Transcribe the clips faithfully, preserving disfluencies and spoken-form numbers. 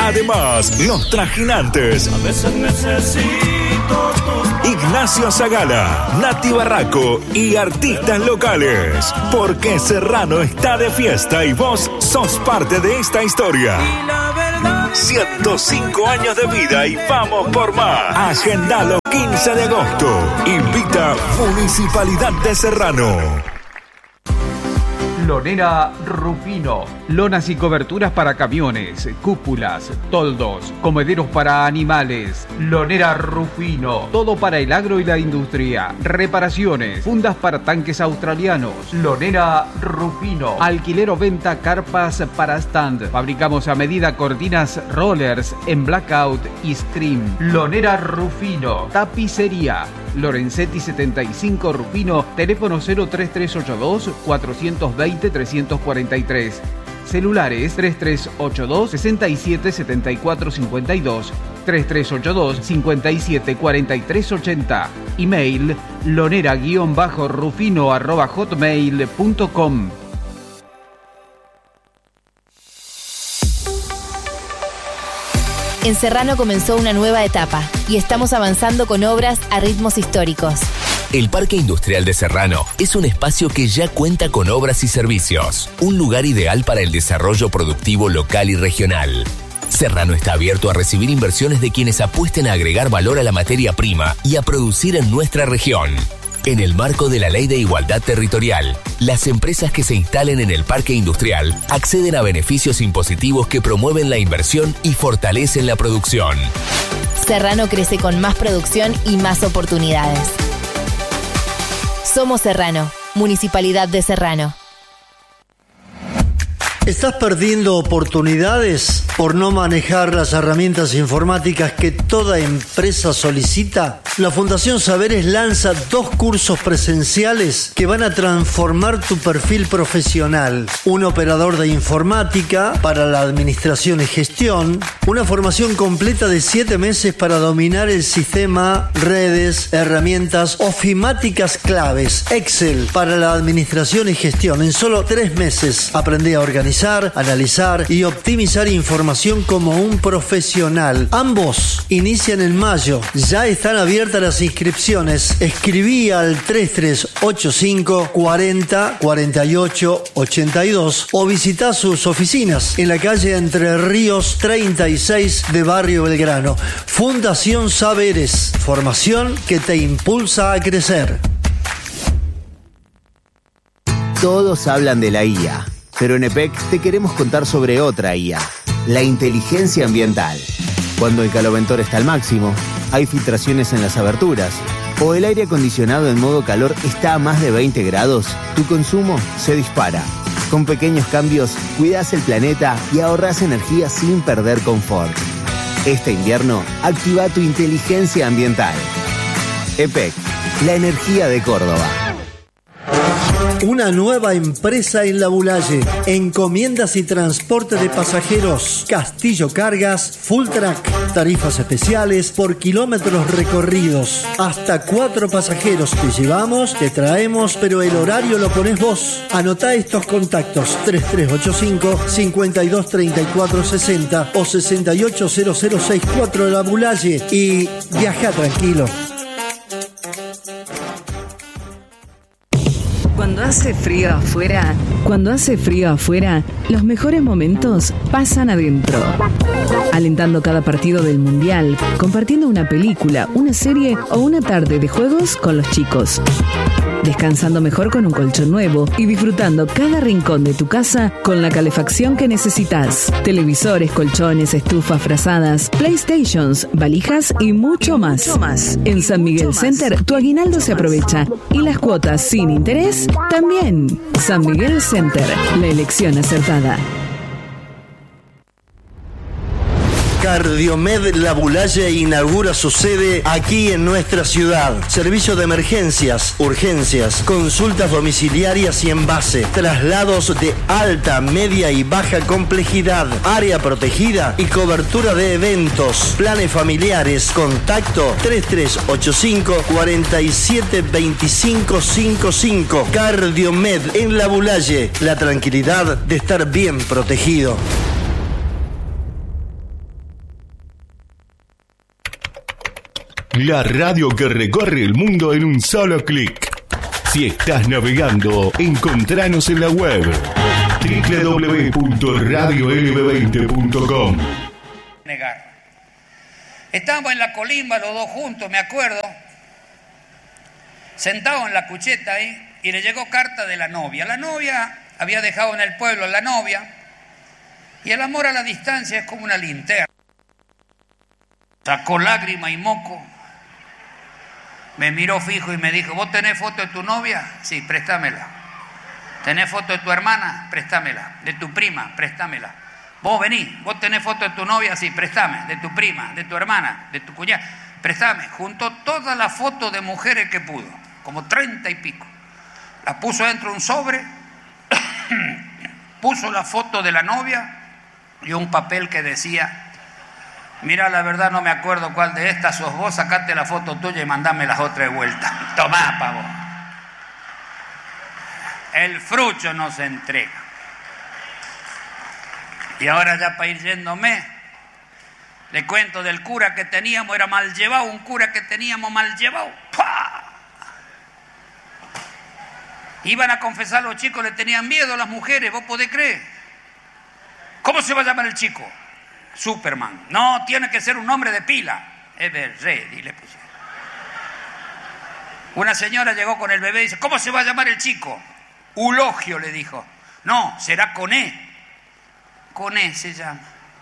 Además, los trajinantes. A veces necesito tu... Ignacio Zagala, Nati Barraco y artistas locales. Porque Serrano está de fiesta y vos sos parte de esta historia. Y la verdad... ciento cinco años de vida y vamos por más. Agendalo quince de agosto. Invita Municipalidad de Serrano. Lonera Rufino. Lonas y coberturas para camiones, cúpulas, toldos, comederos para animales. Lonera Rufino. Todo para el agro y la industria. Reparaciones, fundas para tanques australianos. Lonera Rufino. Alquiler o venta carpas para stand. Fabricamos a medida cortinas rollers en blackout y scream. Lonera Rufino. Tapicería. Lorenzetti setenta y cinco Rufino. Teléfono cero tres tres ocho dos, cuatro dos cero, tres cuatro tres. Celulares tres tres ocho dos, seis siete siete cuatro cinco dos, tres tres ocho dos, cinco siete cuatro tres ocho cero. Email lonera-rufino arroba hotmail punto com. En Serrano comenzó una nueva etapa y estamos avanzando con obras a ritmos históricos. El Parque Industrial de Serrano es un espacio que ya cuenta con obras y servicios, un lugar ideal para el desarrollo productivo local y regional. Serrano está abierto a recibir inversiones de quienes apuesten a agregar valor a la materia prima y a producir en nuestra región. En el marco de la Ley de Igualdad Territorial, las empresas que se instalen en el Parque Industrial acceden a beneficios impositivos que promueven la inversión y fortalecen la producción. Serrano crece con más producción y más oportunidades. Somos Serrano, Municipalidad de Serrano. ¿Estás perdiendo oportunidades por no manejar las herramientas informáticas que toda empresa solicita? La Fundación Saberes lanza dos cursos presenciales que van a transformar tu perfil profesional. Un operador de informática para la administración y gestión. Una formación completa de siete meses para dominar el sistema, redes, herramientas ofimáticas claves. Excel para la administración y gestión. En solo tres meses aprendí a organizar, analizar y optimizar información como un profesional. Ambos inician en mayo. Ya están abiertas las inscripciones. Escribí al tres tres ocho cinco, cuarenta, cuarenta y ocho, ochenta y dos o visita sus oficinas en la calle Entre Ríos treinta y seis de Barrio Belgrano. Fundación Saberes. Formación que te impulsa a crecer. Todos hablan de la I A. Pero en E P E C te queremos contar sobre otra I A, la inteligencia ambiental. Cuando el caloventor está al máximo, hay filtraciones en las aberturas, o el aire acondicionado en modo calor está a más de veinte grados, tu consumo se dispara. Con pequeños cambios, cuidas el planeta y ahorras energía sin perder confort. Este invierno, activa tu inteligencia ambiental. E P E C, la energía de Córdoba. Una nueva empresa en La Bulaye. Encomiendas y transporte de pasajeros. Castillo Cargas, Full Track. Tarifas especiales por kilómetros recorridos. Hasta cuatro pasajeros te llevamos, te traemos, pero el horario lo pones vos. Anotá estos contactos: tres tres ocho cinco, cinco dos tres cuatro seis cero o sesenta y ocho cero cero sesenta y cuatro de La Bulaye y viaja tranquilo. Cuando hace frío afuera, cuando hace frío afuera, los mejores momentos pasan adentro. Alentando cada partido del Mundial, compartiendo una película, una serie o una tarde de juegos con los chicos. Descansando mejor con un colchón nuevo y disfrutando cada rincón de tu casa con la calefacción que necesitas. Televisores, colchones, estufas, frazadas, PlayStations, valijas y mucho más. En San Miguel Center, tu aguinaldo se aprovecha y las cuotas sin interés también. San Miguel Center, la elección acertada. Cardiomed La Bulaye inaugura su sede aquí en nuestra ciudad. Servicio de emergencias, urgencias, consultas domiciliarias y en base, traslados de alta, media y baja complejidad, área protegida y cobertura de eventos, planes familiares. Contacto tres tres ocho cinco, cuatro siete dos cinco cinco cinco. Cardiomed en La Bulaye, la tranquilidad de estar bien protegido. La radio que recorre el mundo en un solo clic. Si estás navegando, encontranos en la web doble u doble u doble u punto radio l b veinte punto com. Negar. Estábamos en la colimba los dos juntos, me acuerdo, sentados en la cucheta ahí, y le llegó carta de la novia. La novia había dejado en el pueblo a la novia, y el amor a la distancia es como una linterna. Sacó lágrima y moco, me miró fijo y me dijo: ¿vos tenés foto de tu novia? Sí, préstamela. ¿Tenés foto de tu hermana? Préstamela. ¿De tu prima? Préstamela. Vos venís, vos tenés foto de tu novia, sí, préstame. De tu prima, de tu hermana, de tu cuñada, préstame. Juntó todas las fotos de mujeres que pudo, como treinta y pico. Las puso dentro de un sobre, puso la foto de la novia y un papel que decía: mira, la verdad no me acuerdo cuál de estas sos vos, sacate la foto tuya y mandame las otras de vuelta. Tomá, pavo. El frucho no se entrega. Y ahora ya para ir yéndome, le cuento del cura que teníamos, era mal llevado, un cura que teníamos mal llevado. ¡Pah! Iban a confesar los chicos, le tenían miedo a las mujeres, ¿vos podés creer? ¿Cómo se va a llamar el chico? Superman. No, tiene que ser un nombre de pila. Ever Ready le pusieron. Una señora llegó con el bebé y dice: ¿cómo se va a llamar el chico? Eulogio, le dijo. No, será con E. Con E se llama.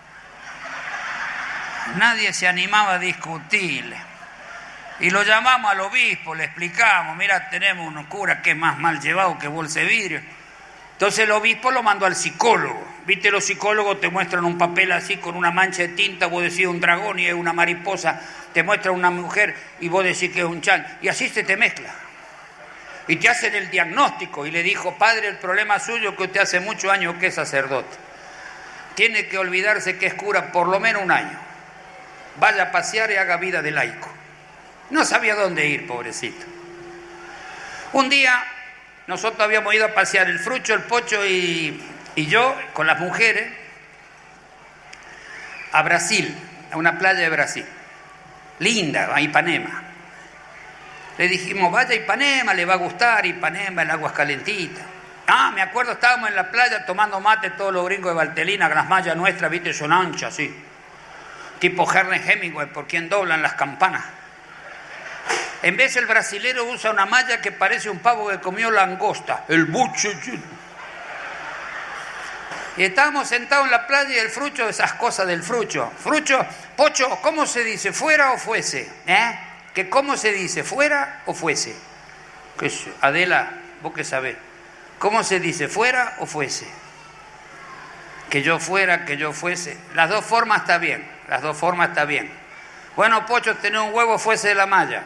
Nadie se animaba a discutirle. Y lo llamamos al obispo, le explicamos: mira, tenemos unos curas que es más mal llevado que bolsa de vidrio. Entonces el obispo lo mandó al psicólogo. Viste, los psicólogos te muestran un papel así con una mancha de tinta, vos decís un dragón y es una mariposa, te muestran una mujer y vos decís que es un chan, y así se te mezcla. Y te hacen el diagnóstico, y le dijo: padre, el problema suyo es que usted hace muchos años que es sacerdote. Tiene que olvidarse que es cura por lo menos un año. Vaya a pasear y haga vida de laico. No sabía dónde ir, pobrecito. Un día nosotros habíamos ido a pasear el Frucho, el Pocho y, y yo con las mujeres a Brasil, a una playa de Brasil. Linda, a Ipanema. Le dijimos: vaya a Ipanema, le va a gustar Ipanema, el agua es calentita. Ah, me acuerdo, estábamos en la playa tomando mate todos los gringos de Valtelina, que las mallas nuestras, viste, son anchas, así. Tipo Ernest Hemingway, por quien doblan las campanas. En vez el brasilero usa una malla que parece un pavo que comió langosta, el buche. Y estábamos sentados en la playa y el Frucho, esas cosas del Frucho. Frucho, Pocho, ¿cómo se dice? ¿Fuera o fuese? ¿Eh? ¿Que cómo se dice? ¿Fuera o fuese? ¿Qué es? Adela, vos qué sabés. ¿Cómo se dice? ¿Fuera o fuese? Que yo fuera, que yo fuese. Las dos formas está bien, las dos formas está bien. Bueno, Pocho, tener un huevo fuese de la malla.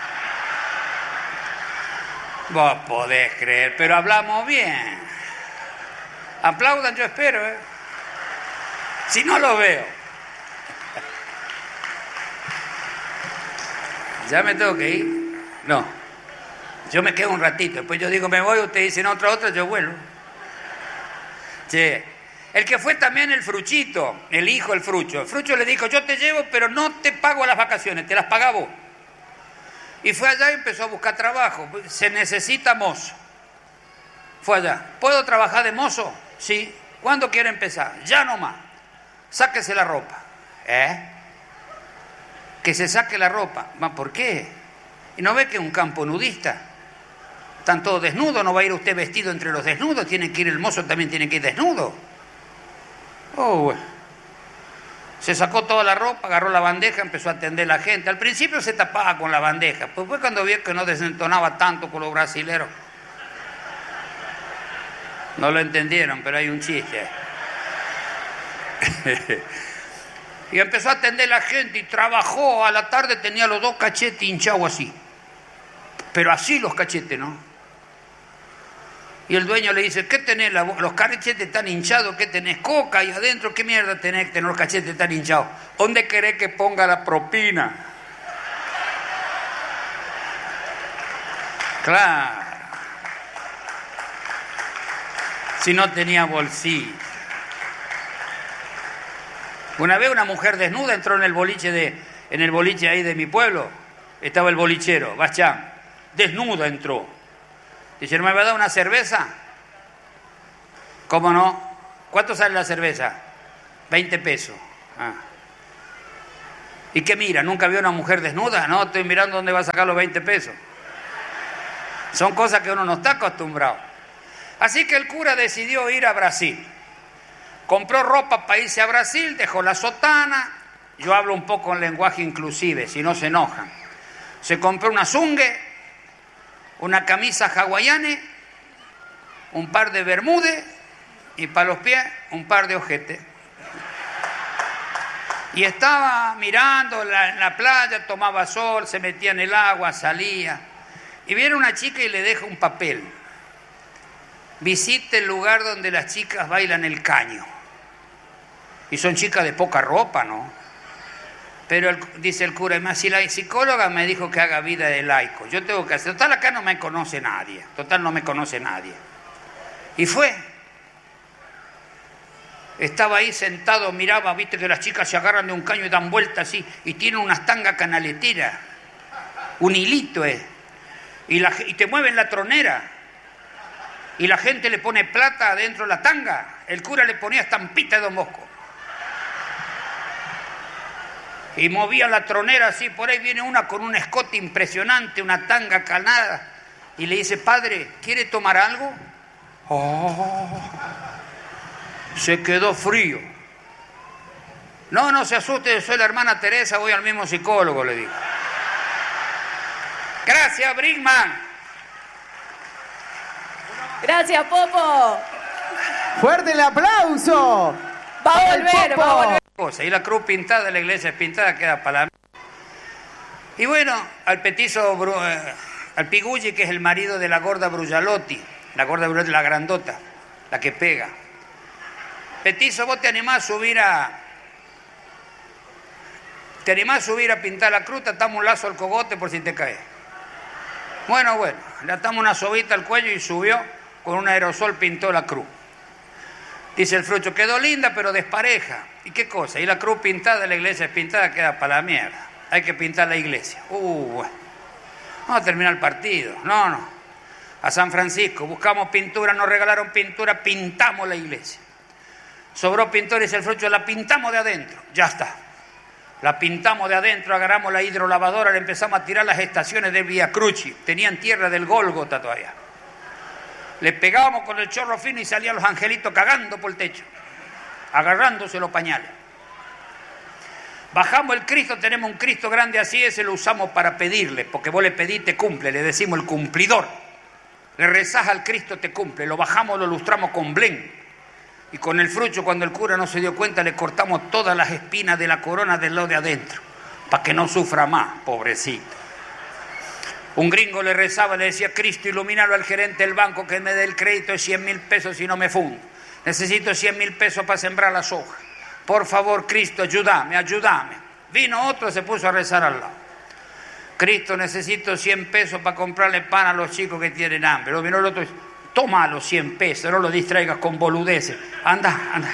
Vos podés creer, pero hablamos bien. Aplaudan, yo espero, ¿eh? Si no lo veo. ¿Ya me tengo que ir? No. Yo me quedo un ratito, después yo digo me voy, ustedes dicen otra, otra, yo vuelvo. Che, el que fue también el Fruchito, el hijo del Frucho. El Frucho le dijo: yo te llevo, pero no te pago las vacaciones, te las paga vos. Y fue allá y empezó a buscar trabajo. Se necesita mozo. Fue allá. ¿Puedo trabajar de mozo? Sí. ¿Cuándo quiere empezar? Ya nomás. Sáquese la ropa. ¿Eh? Que se saque la ropa. ¿Por qué? ¿Y no ve que es un campo nudista? Están todos desnudos, no va a ir usted vestido entre los desnudos, tiene que ir el mozo, también tiene que ir desnudo. Oh, bueno. Se sacó toda la ropa, agarró la bandeja, empezó a atender a la gente. Al principio se tapaba con la bandeja, pues fue cuando vio que no desentonaba tanto con los brasileros. No lo entendieron, pero hay un chiste. Y empezó a atender a la gente y trabajó. A la tarde tenía los dos cachetes hinchados así. Pero así los cachetes, ¿no? Y el dueño le dice: ¿qué tenés? Los cachetes están hinchados, ¿qué tenés? Coca y adentro, ¿qué mierda tenés que tener los cachetes tan hinchados? ¿Dónde querés que ponga la propina? Claro. Si no tenía bolsillo. Una vez una mujer desnuda entró en el boliche de, en el boliche ahí de mi pueblo. Estaba el bolichero, Bachán, desnuda entró. Dice, ¿no me va a dar una cerveza? ¿Cómo no? ¿Cuánto sale la cerveza? veinte pesos. Ah. ¿Y qué mira? ¿Nunca vio una mujer desnuda? No, estoy mirando dónde va a sacar los veinte pesos. Son cosas que uno no está acostumbrado. Así que el cura decidió ir a Brasil. Compró ropa para irse a Brasil, dejó la sotana. Yo hablo un poco en lenguaje inclusive, si no se enojan. Se compró una zungue, una camisa hawaiane, un par de bermudes y para los pies un par de ojetes. Y estaba mirando la, la playa, tomaba sol, se metía en el agua, salía. Y viene una chica y le deja un papel. Visite el lugar donde las chicas bailan el caño. Y son chicas de poca ropa, ¿no? Pero el, dice el cura, más si la psicóloga me dijo que haga vida de laico, yo tengo que hacer. Total, acá no me conoce nadie. Total, no me conoce nadie. Y fue. Estaba ahí sentado, miraba, viste que las chicas se agarran de un caño y dan vueltas así, y tienen unas tangas canaleteras, un hilito, eh, y, la, y te mueven la tronera, y la gente le pone plata adentro de la tanga, el cura le ponía estampita de Don Bosco, y movía la tronera así, por ahí viene una con un escote impresionante, una tanga canada, y le dice, padre, ¿quiere tomar algo? Oh... Se quedó frío. No, no se asuste, soy la hermana Teresa, voy al mismo psicólogo, le digo. Gracias, Brinkman. Gracias, Popo. ¡Fuerte el aplauso! Va a volver, va a volver. Y la cruz pintada de la iglesia pintada queda para la... Y bueno, al petizo, al Pigulli, que es el marido de la gorda Brujalotti, la gorda Brujalotti, la grandota, la que pega. Petizo, ¿vos te animás a subir a... ¿Te animás a subir a pintar la cruz? Te atamos un lazo al cogote por si te caes. Bueno, bueno, le atamos una sobita al cuello y subió, con un aerosol pintó la cruz. Dice el Frucho, quedó linda pero despareja. ¿Y qué cosa? Y la cruz pintada, la iglesia pintada, queda para la mierda. Hay que pintar la iglesia. Uh, bueno. Vamos a terminar el partido. No, no. A San Francisco, buscamos pintura, nos regalaron pintura, pintamos la iglesia. Sobró pintor y dice el Frucho, la pintamos de adentro. Ya está. La pintamos de adentro, agarramos la hidrolavadora, le empezamos a tirar las estaciones del Via Crucis. Tenían tierra del Gólgota todavía. Le pegábamos con el chorro fino y salían los angelitos cagando por el techo, agarrándose los pañales. Bajamos el Cristo, tenemos un Cristo grande así, ese lo usamos para pedirle, porque vos le pedís, te cumple, le decimos el cumplidor. Le rezás al Cristo, te cumple. Lo bajamos, lo lustramos con blén. Y con el Frucho, cuando el cura no se dio cuenta, le cortamos todas las espinas de la corona del lado de adentro, para que no sufra más, pobrecito. Un gringo le rezaba, le decía, Cristo, ilumínalo al gerente del banco que me dé el crédito de cien mil pesos y no me fundo. Necesito cien mil pesos para sembrar las hojas. Por favor, Cristo, ayúdame, ayúdame. Vino otro, se puso a rezar al lado. Cristo, necesito cien pesos para comprarle pan a los chicos que tienen hambre. Luego vino el otro y dice, toma los cien pesos, no los distraigas con boludeces. Anda, anda.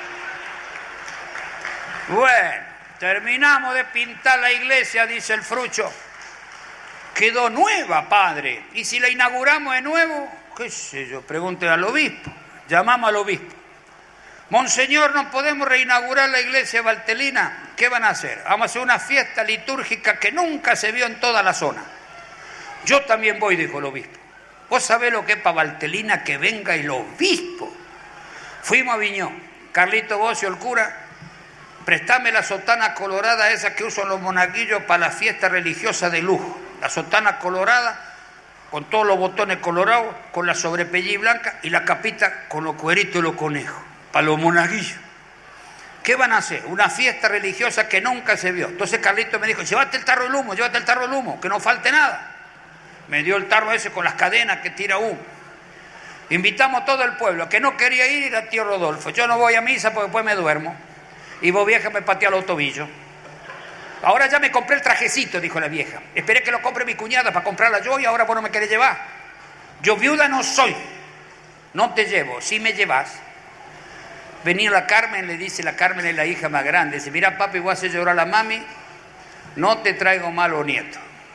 Bueno, terminamos de pintar la iglesia, dice el Frucho. Quedó nueva, padre. ¿Y si la inauguramos de nuevo? ¿Qué sé yo? Pregunte al obispo. Llamamos al obispo. Monseñor, ¿no podemos reinaugurar la iglesia valtelina? ¿Qué van a hacer? Vamos a hacer una fiesta litúrgica que nunca se vio en toda la zona. Yo también voy, dijo el obispo. ¿Vos sabés lo que es para Valtelina que venga el obispo? Fuimos a Viñón. Carlito Bocio, el cura, préstame la sotana colorada esa que usan los monaguillos para la fiesta religiosa de lujo. La sotana colorada, con todos los botones colorados, con la sobrepellí blanca y la capita con los cueritos y los conejos, para los monaguillos. ¿Qué van a hacer? Una fiesta religiosa que nunca se vio. Entonces Carlito me dijo, llévate el tarro del humo, llévate el tarro del humo, que no falte nada. Me dio el tarro ese con las cadenas que tira humo. Invitamos todo el pueblo, que no quería ir, era tío Rodolfo. Yo no voy a misa porque después me duermo. Y vos, vieja, me patea los tobillos. Ahora ya me compré el trajecito, dijo la vieja. Esperé que lo compre mi cuñada para comprarla yo y ahora vos no me querés llevar. Yo viuda no soy. No te llevo, si me llevas. Venía la Carmen, le dice, la Carmen es la hija más grande. Dice, mira papi, voy a hacer llorar a la mami. No te traigo malos nietos.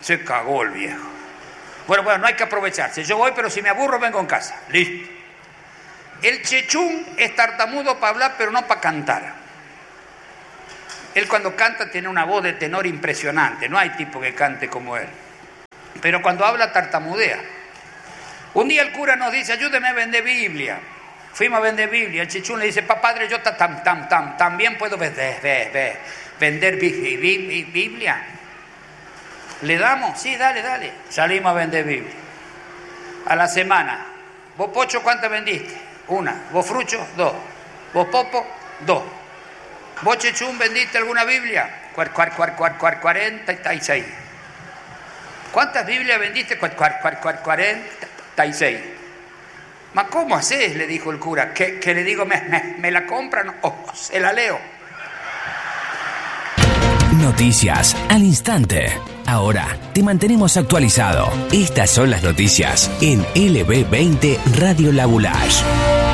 Se cagó el viejo. Bueno, bueno, no hay que aprovecharse. Yo voy, pero si me aburro vengo en casa. Listo. El chechún es tartamudo para hablar, pero no para cantar. Él cuando canta tiene una voz de tenor impresionante. No hay tipo que cante como él. Pero cuando habla tartamudea. Un día el cura nos dice, ayúdeme a vender Biblia. Fuimos a vender Biblia. El chechún le dice, padre, yo tam, tam, tam, también puedo vender, vender, vender Biblia. ¿Le damos? Sí, dale, dale. Salimos a vender Biblia. A la semana. ¿Vos, Pocho, cuántas vendiste? Una. ¿Vos, Frucho? Dos. ¿Vos, Popo? Dos. ¿Vos, Chechún, vendiste alguna Biblia? Cuar, cuar, cuar, cuar, cuar, cuarenta y seis. ¿Cuántas Biblias vendiste? Cuar, cuar, cuar, cuar, cuarenta y seis. ¿Ma cómo hacés? Le dijo el cura. ¿Que, que le digo, me, me, me la compran o se la leo? Noticias al instante. Ahora te mantenemos actualizado. Estas son las noticias en L B veinte Radio La Boulage.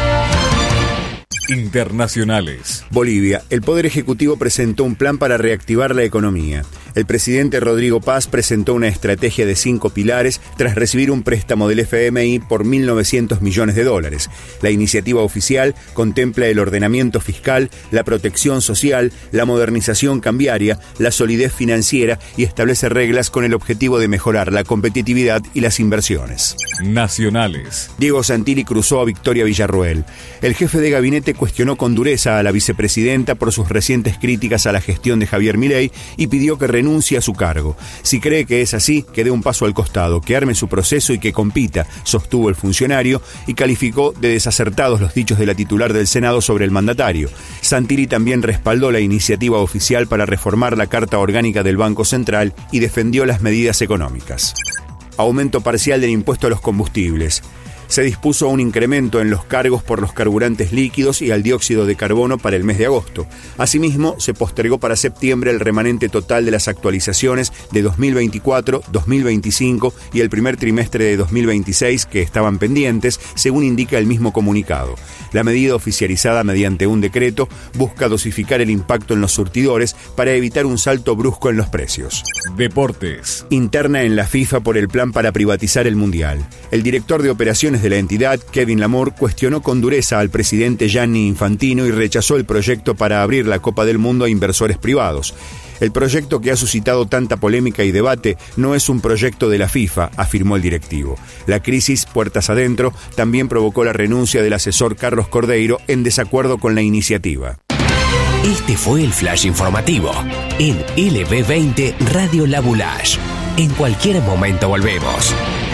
Internacionales. Bolivia. El Poder Ejecutivo presentó un plan para reactivar la economía. El presidente Rodrigo Paz presentó una estrategia de cinco pilares tras recibir un préstamo del F M I por mil novecientos millones de dólares. La iniciativa oficial contempla el ordenamiento fiscal, la protección social, la modernización cambiaria, la solidez financiera y establece reglas con el objetivo de mejorar la competitividad y las inversiones. Nacionales. Diego Santilli cruzó a Victoria Villarroel. El jefe de gabinete cuestionó con dureza a la vicepresidenta por sus recientes críticas a la gestión de Javier Milei y pidió que renuncie a su cargo. Si cree que es así, que dé un paso al costado, que arme su proceso y que compita, sostuvo el funcionario y calificó de desacertados los dichos de la titular del Senado sobre el mandatario. Santilli también respaldó la iniciativa oficial para reformar la Carta Orgánica del Banco Central y defendió las medidas económicas. Aumento parcial del impuesto a los combustibles. Se dispuso un incremento en los cargos por los carburantes líquidos y al dióxido de carbono para el mes de agosto. Asimismo, se postergó para septiembre el remanente total de las actualizaciones de dos mil veinticuatro, dos mil veinticinco y el primer trimestre de dos mil veintiséis que estaban pendientes, según indica el mismo comunicado. La medida oficializada mediante un decreto busca dosificar el impacto en los surtidores para evitar un salto brusco en los precios. Deportes. Interna en la FIFA por el plan para privatizar el Mundial. El director de operaciones de la entidad, Kevin Lamour, cuestionó con dureza al presidente Gianni Infantino y rechazó el proyecto para abrir la Copa del Mundo a inversores privados. El proyecto que ha suscitado tanta polémica y debate no es un proyecto de la FIFA, afirmó el directivo. La crisis, puertas adentro, también provocó la renuncia del asesor Carlos Cordeiro en desacuerdo con la iniciativa. Este fue el flash informativo en L B veinte Radio La Boulage. En cualquier momento volvemos.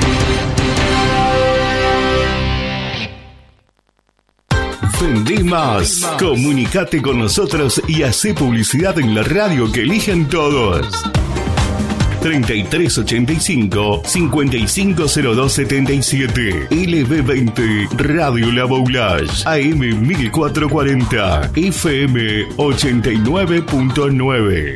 Vendí más. Comunicate con nosotros y hacé publicidad en la radio que eligen todos. treinta y tres ochenta y cinco, cincuenta y cinco cero dos setenta y siete. L B veinte Radio La Boulage. A M mil cuatrocientos cuarenta. F M ochenta y nueve punto nueve.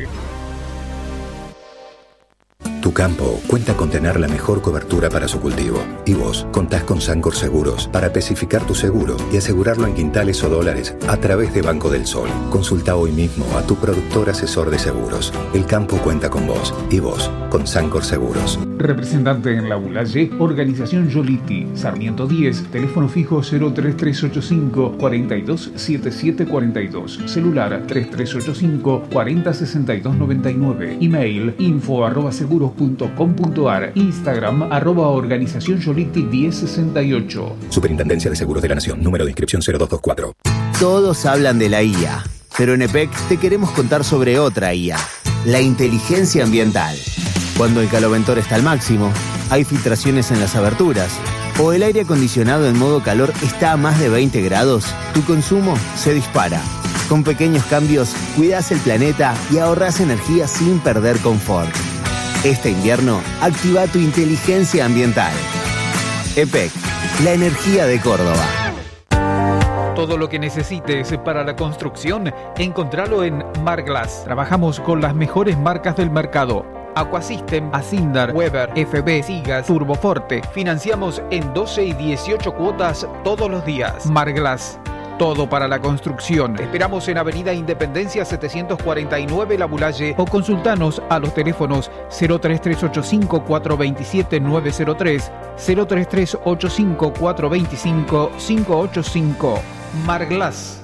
Tu campo cuenta con tener la mejor cobertura para su cultivo. Y vos contás con Sancor Seguros para especificar tu seguro y asegurarlo en quintales o dólares a través de Banco del Sol. Consulta hoy mismo a tu productor asesor de seguros. El campo cuenta con vos y vos con Sancor Seguros. Representante en La Boulage, Organización Yoliti, Sarmiento diez, teléfono fijo cero tres tres ocho cinco, cuatro dos siete siete cuatro dos, celular tres tres ocho cinco, cuatro cero seis dos nueve nueve, email info arroba seguros punto com punto ar, Instagram arroba Organización Yoliti diez sesenta y ocho. Superintendencia de Seguros de la Nación, número de inscripción cero dos dos cuatro. Todos hablan de la I A, pero en E P E C te queremos contar sobre otra I A, la inteligencia ambiental. Cuando el caloventor está al máximo, hay filtraciones en las aberturas, o el aire acondicionado en modo calor está a más de veinte grados, tu consumo se dispara. Con pequeños cambios, cuidás el planeta y ahorrás energía sin perder confort. Este invierno, activa tu inteligencia ambiental. E P E C, la energía de Córdoba. Todo lo que necesites para la construcción, encontralo en Marglass. Trabajamos con las mejores marcas del mercado. Aquasystem, Asindar, Weber, F B, Sigas, Turboforte. Financiamos en doce y dieciocho cuotas todos los días. Marglass, todo para la construcción. Te esperamos en Avenida Independencia setecientos cuarenta y nueve La Bulalle o consultanos a los teléfonos cero tres tres ocho cinco cuatro dos siete nueve cero tres, cero tres tres ocho cinco cuatro dos cinco cinco ocho cinco. Marglass.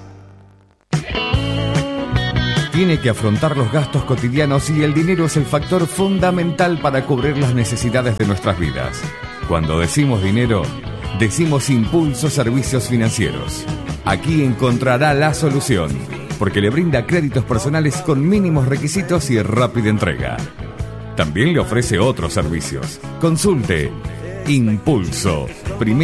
Tiene que afrontar los gastos cotidianos y el dinero es el factor fundamental para cubrir las necesidades de nuestras vidas. Cuando decimos dinero, decimos Impulso Servicios Financieros. Aquí encontrará la solución, porque le brinda créditos personales con mínimos requisitos y rápida entrega. También le ofrece otros servicios. Consulte Impulso. Primer